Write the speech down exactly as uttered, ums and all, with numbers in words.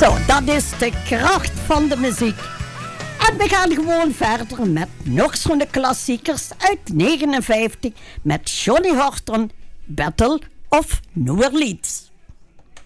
Zo, dat is de kracht van de muziek. En we gaan gewoon verder met nog zo'n klassiekers uit negenenvijftig met Johnny Horton, Battle of New Orleans.